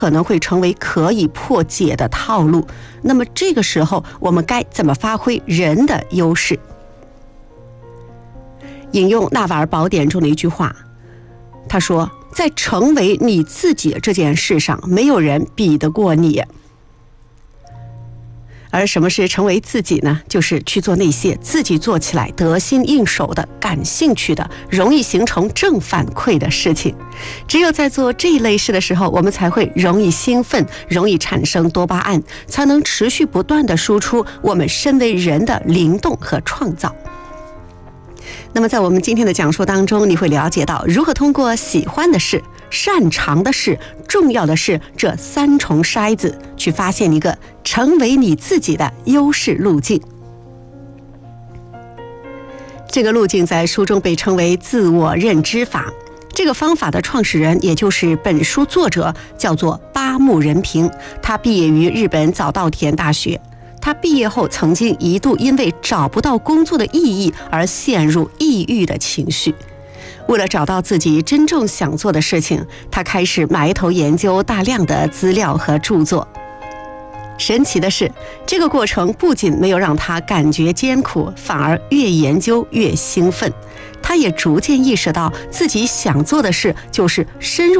可能会成为可以破解的套路。那么这个时候，我们该怎么发挥人的优势？引用纳瓦尔宝典中的一句话，他说，在成为你自己这件事上，没有人比得过你。而什么是成为自己呢？就是去做那些自己做起来得心应手的、感兴趣的、容易形成正反馈的事情。只有在做这一类事的时候，我们才会容易兴奋，容易产生多巴胺，才能持续不断地输出我们身为人的灵动和创造。那么在我们今天的讲述当中，你会了解到如何通过喜欢的事、擅长的事、重要的事这三重筛子，去发现一个成为你自己的优势路径。这个路径在书中被称为自我认知法。这个方法的创始人，也就是本书作者，叫做八木仁平。他毕业于日本早稻田大学。他毕业后曾经一度因为找不到工作的意义而陷入抑郁的情绪。为了找到自己真正想做的事情，他开始埋头研究大量的资料和著作。神奇的是，这个过程不仅没有让他感觉艰苦，反而越研究越兴奋。他也逐渐意识到自己想做的事就是深入